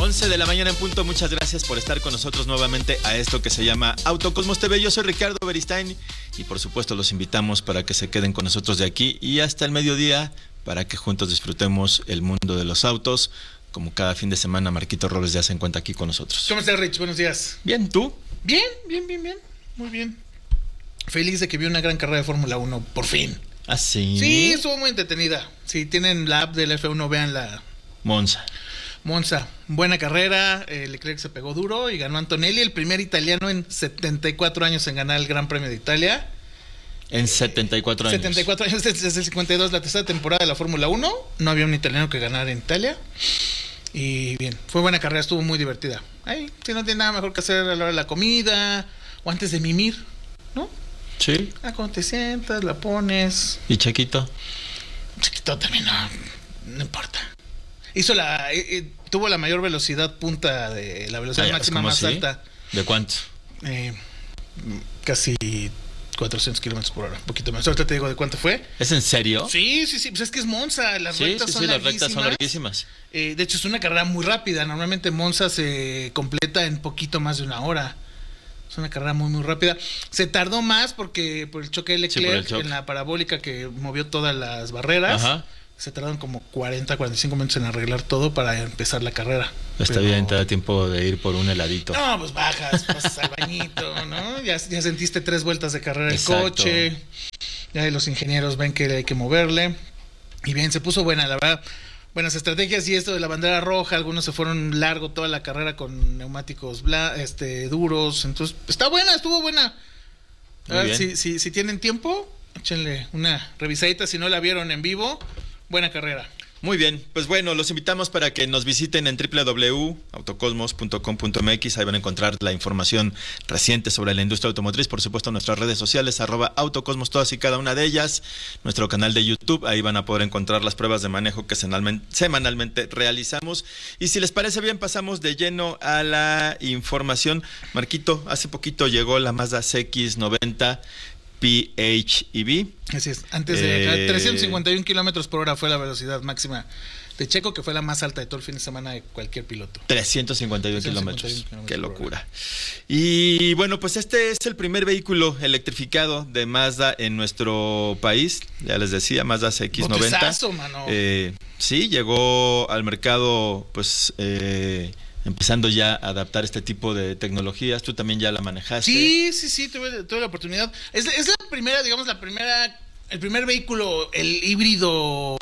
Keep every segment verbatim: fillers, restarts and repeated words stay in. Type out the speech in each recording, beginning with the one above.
once de la mañana en punto. Muchas gracias por estar con nosotros nuevamente a esto que se llama Autocosmos T V. Yo soy Ricardo Beristain y por supuesto los invitamos para que se queden con nosotros de aquí y hasta el mediodía para que juntos disfrutemos el mundo de los autos. Como cada fin de semana, Marquito Robles ya se encuentra aquí con nosotros. ¿Cómo estás, Rich? Buenos días. Bien, ¿tú? Bien, bien, bien, bien. Muy bien. Feliz de que vi una gran carrera de Fórmula uno, por fin. ¿Ah, sí? Sí, estuvo muy entretenida. Si tienen la app del F uno, vean la Monza. Monza. Buena carrera, eh, Leclerc se pegó duro y ganó Antonelli, el primer italiano en setenta y cuatro años en ganar el Gran Premio de Italia. En setenta y cuatro años. setenta y cuatro años, desde el cincuenta y dos, la tercera temporada de la Fórmula uno. No había un italiano que ganara en Italia. Y bien, fue buena carrera, estuvo muy divertida. Ahí, si no tiene nada mejor que hacer a la hora de la comida o antes de mimir, ¿no? Sí. Ah, cuando te sientas, la pones. ¿Y Chequito? Chequito también, no, no importa. Hizo la, eh, eh, tuvo la mayor velocidad punta de la velocidad Ay, máxima ¿cómo más sí? alta. ¿De cuánto? Eh, casi cuatrocientos kilómetros por hora, un poquito más. Ahorita te digo de cuánto fue. ¿Es en serio? Sí, sí, sí, pues es que es Monza, las Sí, rectas sí, son sí, las larguísimas. rectas son larguísimas. Eh, de hecho, es una carrera muy rápida. Normalmente Monza se completa en poquito más de una hora. Es una carrera muy, muy rápida. Se tardó más porque por el choque de Sí, por el Leclerc choque. en la parabólica que movió todas las barreras. Ajá. Se tardaron como cuarenta, cuarenta y cinco minutos en arreglar todo para empezar la carrera. Está Pero... bien, te da tiempo de ir por un heladito. No, pues bajas, pasas al bañito, ¿no? Ya, ya sentiste tres vueltas de carrera el Exacto. coche. Ya los ingenieros ven que hay que moverle. Y bien, se puso buena, la verdad. Buenas estrategias y esto de la bandera roja. Algunos se fueron largo toda la carrera con neumáticos bla, este, duros. Entonces, está buena, estuvo buena. Muy A ver, bien. si, si, si tienen tiempo, échenle una revisadita. Si no la vieron en vivo, buena carrera. Muy bien, pues bueno, los invitamos para que nos visiten en doble u doble u doble u punto autocosmos punto com punto m x. Ahí van a encontrar la información reciente sobre la industria automotriz. Por supuesto, nuestras redes sociales, arroba autocosmos, todas y cada una de ellas. Nuestro canal de YouTube, ahí van a poder encontrar las pruebas de manejo que semanalmente, semanalmente realizamos. Y si les parece bien, pasamos de lleno a la información. Marquito, hace poquito llegó la Mazda C X noventa P H E V. Así es, antes de Eh, trescientos cincuenta y uno kilómetros por hora fue la velocidad máxima de Checo, que fue la más alta de todo el fin de semana de cualquier piloto. trescientos cincuenta y uno trescientos cincuenta y kilómetros. uno Qué kilómetros por locura. Y bueno, pues este es el primer vehículo electrificado de Mazda en nuestro país. Ya les decía, Mazda C X noventa. Botezazo, mano. Eh, sí, llegó al mercado, pues, eh, empezando ya a adaptar este tipo de tecnologías. Tú también ya la manejaste. Sí, sí, sí, tuve, tuve la oportunidad. Es, es la primera, digamos, la primera, el primer vehículo, el híbrido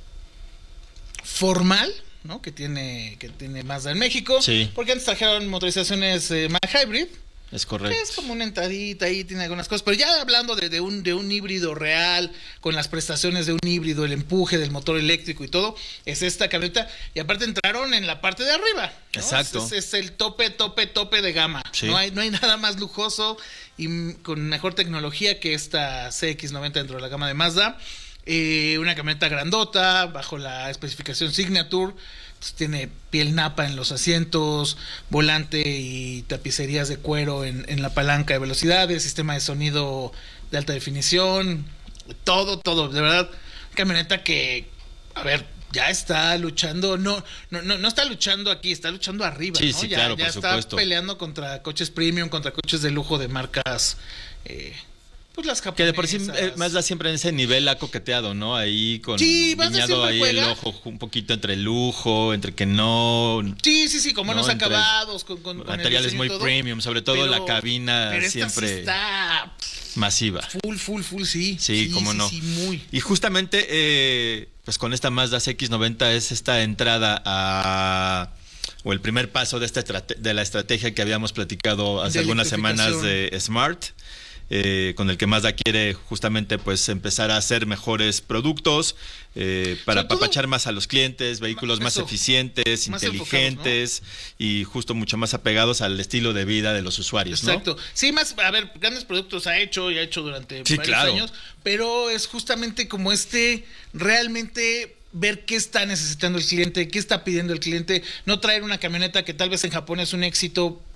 formal, ¿no? Que tiene, que tiene Mazda en México. Sí. Porque antes trajeron motorizaciones eh, más hybrid. Es correcto. Es como una entradita ahí, tiene algunas cosas, pero ya hablando de, de, un, de un híbrido real, con las prestaciones de un híbrido, el empuje del motor eléctrico y todo, es esta camioneta, y aparte entraron en la parte de arriba, ¿no? Exacto. Es, es, es el tope, tope, tope de gama. Sí. No hay, no hay nada más lujoso y m- con mejor tecnología que esta C X noventa dentro de la gama de Mazda. Eh, una camioneta grandota, bajo la especificación Signature. Pues tiene piel napa en los asientos, volante y tapicerías de cuero en, en la palanca de velocidades, sistema de sonido de alta definición, todo, todo, de verdad, camioneta que, a ver, ya está luchando, no, no, no, no está luchando aquí, está luchando arriba, Sí, ¿no? sí, ya, claro, ya por está supuesto. peleando contra coches premium, contra coches de lujo de marcas, eh, pues las japonesas. Que de por sí eh, Mazda siempre en ese nivel ha coqueteado, ¿no? Ahí con Sí, Mazda guiñado siempre ahí el juega. ojo un poquito entre el lujo, entre que no, Sí, sí, sí, como no, los entre acabados, con, con, con el materiales diseño muy y todo. premium, sobre todo Pero- la cabina pero esta siempre sí está masiva. full, full, full, sí. Sí, cómo no. Sí, muy. Y justamente, eh, pues con esta Mazda C X noventa es esta entrada a, o el primer paso de esta estrate- de la estrategia que habíamos platicado hace De algunas semanas electrificación. de Smart. Eh, con el que Mazda quiere justamente pues empezar a hacer mejores productos eh, para Sobre todo- apapachar más a los clientes, vehículos más Eso. eficientes, Más inteligentes y justo mucho más apegados al estilo de vida de los usuarios, ¿no? Exacto. Sí, más, a ver, grandes productos ha hecho y ha hecho durante Sí, varios claro. años, pero es justamente como este, realmente ver qué está necesitando el cliente, qué está pidiendo el cliente, no traer una camioneta que tal vez en Japón es un éxito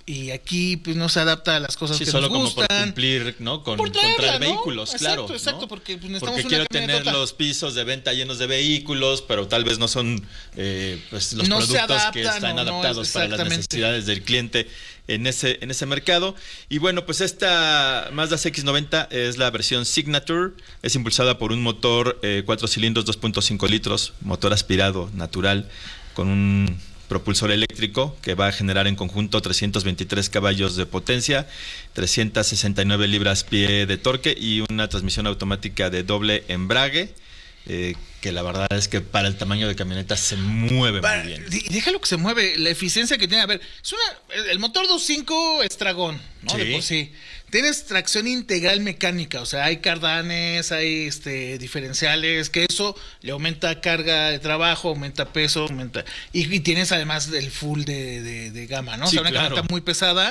y aquí pues no se adapta a las cosas sí, que solo nos gustan. como por cumplir, ¿no? Con, por traerla, con traer ¿no? vehículos, exacto, claro. Exacto, ¿no? porque pues, necesitamos porque una quiero tener camionetota. los pisos de venta llenos de vehículos, pero tal vez no son eh, pues, los No se productos adaptan, que están no, no, adaptados para las exactamente. necesidades del cliente en ese, en ese mercado. Y bueno, pues esta Mazda C X noventa es la versión Signature, es impulsada por un motor eh, cuatro cilindros, dos punto cinco litros, motor aspirado natural, con un propulsor eléctrico que va a generar en conjunto trescientos veintitrés caballos de potencia, trescientas sesenta y nueve libras-pie de torque y una transmisión automática de doble embrague, eh, que la verdad es que para el tamaño de camioneta se mueve Para, muy bien. y déjalo que se mueve, la eficiencia que tiene. A ver, es una, el motor dos punto cinco es dragón, ¿no? Sí. De por sí. Tienes tracción integral mecánica, o sea, hay cardanes, hay este diferenciales, que eso le aumenta carga de trabajo, aumenta peso, aumenta. Y, y tienes además el full de, de, de gama, ¿no? Sí, o sea, una claro. camioneta muy pesada.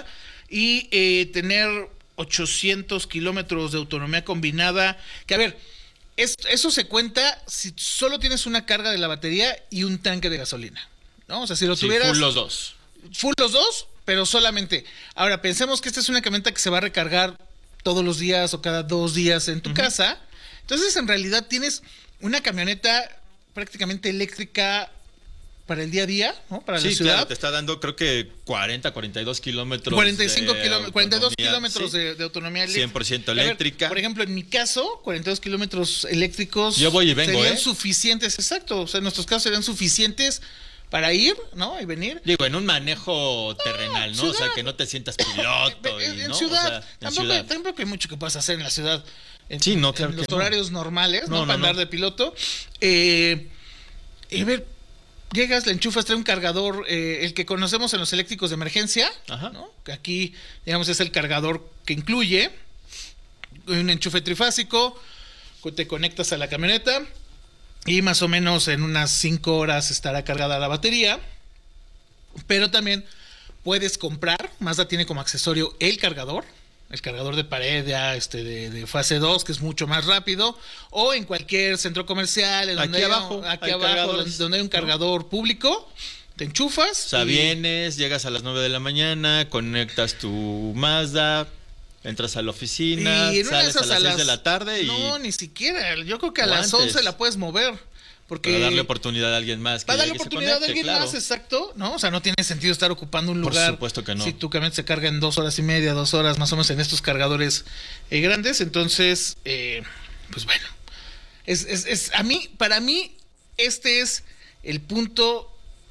Y eh, tener ochocientos kilómetros de autonomía combinada, que a ver, es, eso se cuenta si solo tienes una carga de la batería y un tanque de gasolina, ¿no? O sea, si lo Sí, tuvieras... full los dos. Full los dos, pero solamente. Ahora, pensemos que esta es una camioneta que se va a recargar todos los días o cada dos días en tu uh-huh. casa. Entonces, en realidad, tienes una camioneta prácticamente eléctrica para el día a día, ¿no? Para sí, la ciudad. Claro, te está dando, creo que cuarenta, cuarenta y dos kilómetros. cuarenta y cinco kilómetros, cuarenta y dos kilómetros sí. de, de autonomía eléctrica. cien por ciento eléctrica. Ver, por ejemplo, en mi caso, cuarenta y dos kilómetros eléctricos. Yo voy y vengo, serían ¿eh? suficientes, exacto. O sea, en nuestros casos serían suficientes para ir, ¿no? Y venir. Digo, en un manejo terrenal, ¿no? Ciudad. O sea, que no te sientas piloto. En, y, en ¿no? ciudad. O sea, en tampoco, ciudad. tampoco hay mucho que puedas hacer en la ciudad. En, sí, no, claro en los que horarios no. normales, ¿no? no, no Para andar no. de piloto. Eh, y a ver, llegas, le enchufas, trae un cargador, eh, el que conocemos en los eléctricos de emergencia, Ajá. ¿no? Que aquí, digamos, es el cargador que incluye un enchufe trifásico, te conectas a la camioneta y más o menos en unas cinco horas estará cargada la batería. Pero también puedes comprar, Mazda tiene como accesorio el cargador, el cargador de pared ya este de, de fase dos, que es mucho más rápido, o en cualquier centro comercial, en donde aquí hay, abajo, aquí hay abajo donde, donde hay un cargador ¿no? público, te enchufas. O sea, y... vienes, llegas a las nueve de la mañana, conectas tu Mazda, entras a la oficina, y sales a las seis las... de la tarde y... No, ni siquiera, yo creo que a o las antes. once la puedes mover. Porque para darle oportunidad a alguien más. Que para darle que oportunidad conecte, a alguien claro. más, exacto, ¿no? O sea, no tiene sentido estar ocupando un lugar. Por supuesto que no. Si tu camioneta se carga en dos horas y media, dos horas, más o menos en estos cargadores eh, grandes. Entonces, eh, pues bueno. Es, es, es, a mí, para mí, este es el punto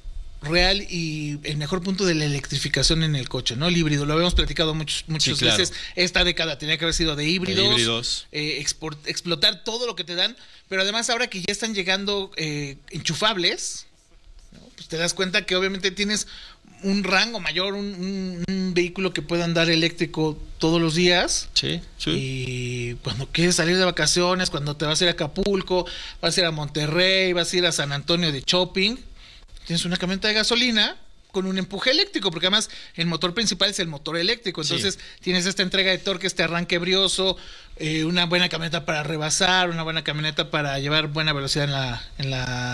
real y el mejor punto de la electrificación en el coche, ¿no? El híbrido, lo habíamos platicado muchos, muchas sí, claro. veces. Esta década tenía que haber sido de híbridos, de híbridos. Eh, export, explotar todo lo que te dan, pero además ahora que ya están llegando eh, enchufables, ¿no? Pues te das cuenta que obviamente tienes un rango mayor, un, un, un vehículo que pueda andar eléctrico todos los días. Sí, sí. Y cuando quieres salir de vacaciones, cuando te vas a ir a Acapulco, vas a ir a Monterrey, vas a ir a San Antonio de shopping, tienes una camioneta de gasolina con un empuje eléctrico, porque además el motor principal es el motor eléctrico, entonces sí. tienes esta entrega de torque, este arranque brioso, eh, una buena camioneta para rebasar, una buena camioneta para llevar buena velocidad en la, en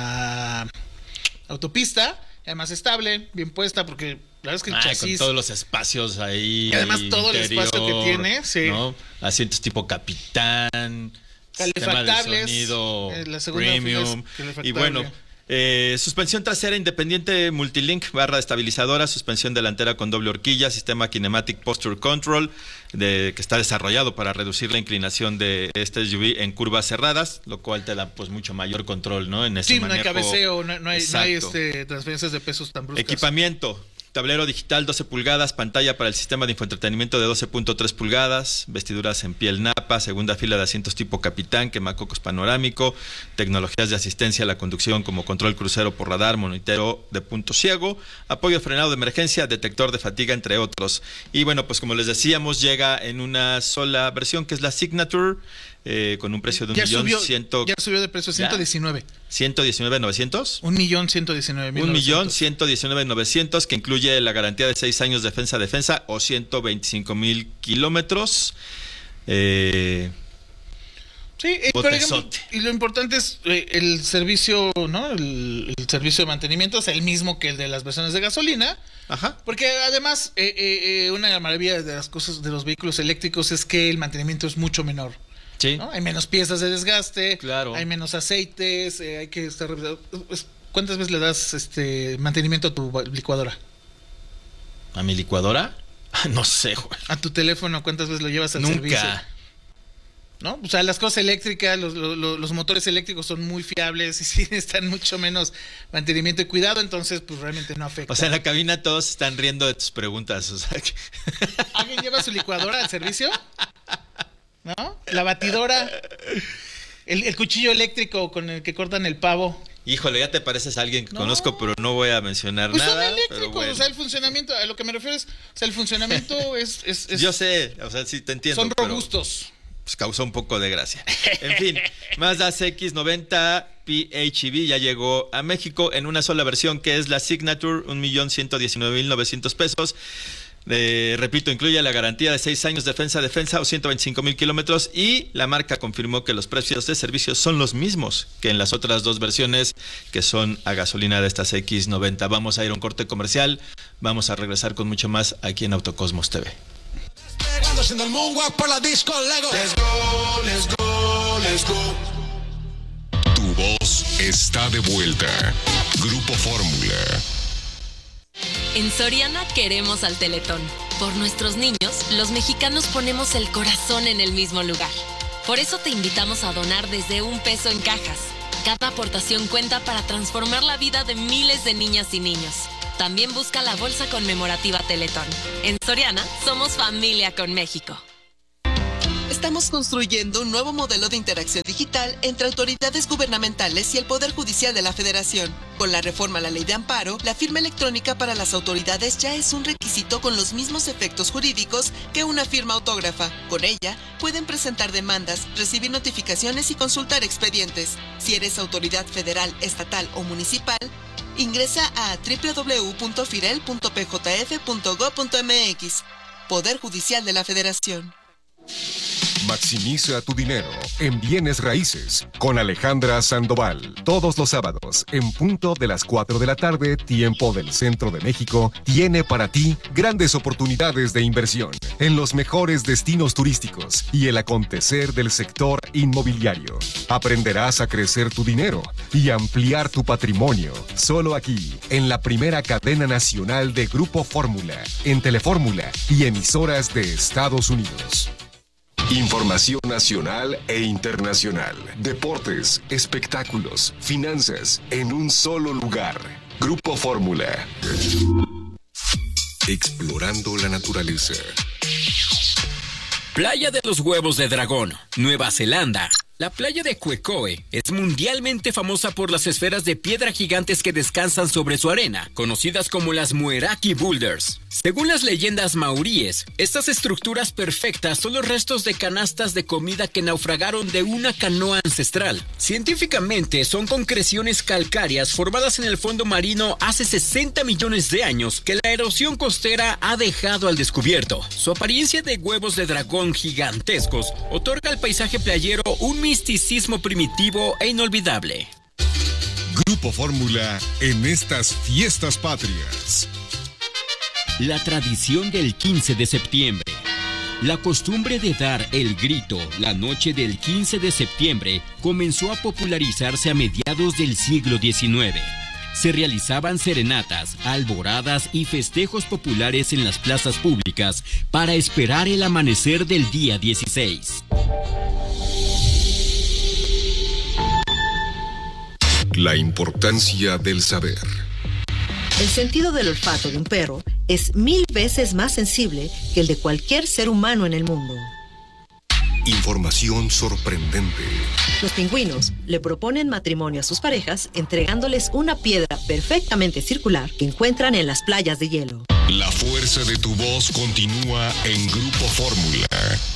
la autopista, además estable, bien puesta, porque la verdad es que el ah, chasis... con todos los espacios ahí. Y además todo interior, el espacio que tiene, sí. ¿no? Asientos tipo capitán, calefactables, sistema de sonido eh, la premium, y bueno... Eh, suspensión trasera independiente multilink, barra estabilizadora, suspensión delantera con doble horquilla, sistema Kinematic Posture Control de, que está desarrollado para reducir la inclinación de este S U V en curvas cerradas, lo cual te da pues mucho mayor control, ¿no? En ese sí, manejo. no hay cabeceo, no, no hay, no hay este, transferencias de pesos tan bruscas. Equipamiento. Tablero digital doce pulgadas, pantalla para el sistema de infoentretenimiento de doce punto tres pulgadas, vestiduras en piel napa, segunda fila de asientos tipo capitán, quemacocos panorámico, tecnologías de asistencia a la conducción como control crucero por radar, monitoreo de punto ciego, apoyo frenado de emergencia, detector de fatiga, entre otros. Y bueno, pues como les decíamos, llega en una sola versión que es la Signature, eh, con un precio de un ya millón subió, ciento... Ya subió de precio, ciento diecinueve. ¿ciento diecinueve mil novecientos? Un millón ciento diecinueve mil Un millón ciento diecinueve mil novecientos, que incluye la garantía de seis años defensa defensa o ciento veinticinco mil kilómetros. Eh, Sí, eh, por ejemplo, y lo importante es eh, el servicio, ¿no? El, el servicio de mantenimiento es el mismo que el de las versiones de gasolina. Ajá. Porque además, eh, eh, una maravilla de las cosas de los vehículos eléctricos es que el mantenimiento es mucho menor. Sí. ¿No? Hay menos piezas de desgaste, claro. Hay menos aceites, eh, hay que estar. ¿Cuántas veces le das este mantenimiento a tu licuadora? ¿A mi licuadora? No sé, güey. ¿A tu teléfono cuántas veces lo llevas al Nunca. servicio? ¿No? O sea, las cosas eléctricas, los, los, los motores eléctricos son muy fiables y sí están mucho menos mantenimiento y cuidado, entonces pues realmente no afecta. O sea, en la cabina todos están riendo de tus preguntas, o sea que... ¿Alguien lleva su licuadora al servicio? ¿No? La batidora, el, el cuchillo eléctrico con el que cortan el pavo. Híjole, ya te pareces a alguien que no. conozco, pero no voy a mencionar pues nada. Son eléctricos, bueno. O sea, el funcionamiento, a lo que me refiero es, o sea, el funcionamiento es... es, es Yo sé, o sea, sí te entiendo. Son robustos. Pues causó un poco de gracia. En fin, Mazda C X noventa P H E V ya llegó a México en una sola versión, que es la Signature, un millón ciento diecinueve mil novecientos pesos. Eh, repito, incluye la garantía de seis años defensa defensa o ciento veinticinco mil kilómetros, y la marca confirmó que los precios de servicio son los mismos que en las otras dos versiones que son a gasolina de esta C X noventa. Vamos a ir a un corte comercial, vamos a regresar con mucho más aquí en Autocosmos T V. Haciendo el moonwalk por la disco Lego. Let's go, let's go, let's go. Tu voz está de vuelta. Grupo Fórmula. En Soriana queremos al Teletón. Por nuestros niños, los mexicanos ponemos el corazón en el mismo lugar. Por eso te invitamos a donar desde un peso en cajas. Cada aportación cuenta para transformar la vida de miles de niñas y niños. También busca la bolsa conmemorativa Teletón. En Soriana, somos familia con México. Estamos construyendo un nuevo modelo de interacción digital entre autoridades gubernamentales y el Poder Judicial de la Federación. Con la reforma a la Ley de Amparo, la firma electrónica para las autoridades ya es un requisito con los mismos efectos jurídicos que una firma autógrafa. Con ella, pueden presentar demandas, recibir notificaciones y consultar expedientes. Si eres autoridad federal, estatal o municipal, ingresa a doble u doble u doble u punto firel punto p j f punto gob punto m x. Poder Judicial de la Federación. Maximiza tu dinero en bienes raíces con Alejandra Sandoval. Todos los sábados, en punto de las cuatro de la tarde, tiempo del centro de México, tiene para ti grandes oportunidades de inversión en los mejores destinos turísticos y el acontecer del sector inmobiliario. Aprenderás a crecer tu dinero y ampliar tu patrimonio. Solo aquí, en la primera cadena nacional de Grupo Fórmula, en Telefórmula y emisoras de Estados Unidos. Información nacional e internacional. Deportes, espectáculos, finanzas, en un solo lugar. Grupo Fórmula. Explorando la naturaleza. Playa de los Huevos de Dragón, Nueva Zelanda. La playa de Quecoe es mundialmente famosa por las esferas de piedra gigantes que descansan sobre su arena, conocidas como las Mueraki Boulders. Según las leyendas maoríes, estas estructuras perfectas son los restos de canastas de comida que naufragaron de una canoa ancestral. Científicamente, son concreciones calcáreas formadas en el fondo marino hace sesenta millones de años que la erosión costera ha dejado al descubierto. Su apariencia de huevos de dragón gigantescos otorga al paisaje playero un misticismo primitivo e inolvidable. Grupo Fórmula en estas fiestas patrias. La tradición del quince de septiembre. La costumbre de dar el grito la noche del quince de septiembre comenzó a popularizarse a mediados del siglo diecinueve. Se realizaban serenatas, alboradas y festejos populares en las plazas públicas para esperar el amanecer del día dieciséis. La importancia del saber. El sentido del olfato de un perro es mil veces más sensible que el de cualquier ser humano en el mundo. Información sorprendente. Los pingüinos le proponen matrimonio a sus parejas entregándoles una piedra perfectamente circular que encuentran en las playas de hielo. La fuerza de tu voz continúa en Grupo Fórmula.